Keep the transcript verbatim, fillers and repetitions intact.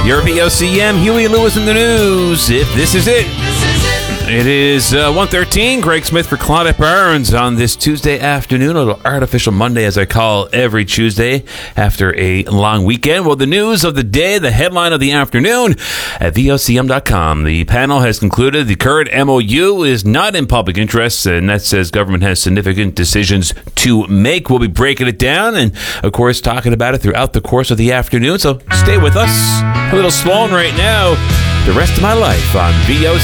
Your V O C M, Huey Lewis in the news. If this is it. It is uh, one thirteen. Greg Smith for Claudette Barnes on this Tuesday afternoon, a little artificial Monday, as I call every Tuesday after a long weekend. Well, the news of the day, the headline of the afternoon at V O C M dot com. The panel has concluded the current M O U is not in public interest, and that says government has significant decisions to make. We'll be breaking it down and, of course, talking about it throughout the course of the afternoon. So stay with us. A little Sloan right now. The rest of my life on V O C M.